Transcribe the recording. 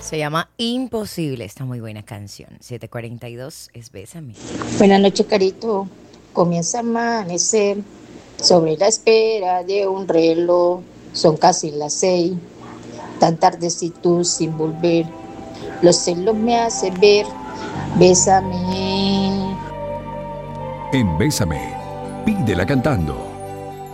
Se llama Imposible. Está muy buena canción. 7:42 es Bésame. Buenas noches, Carito. Comienza a amanecer sobre la espera de un reloj. Son casi las 6. Tan tardecito sin volver. Los celos me hacen ver. Bésame. En Bésame, pídela cantando.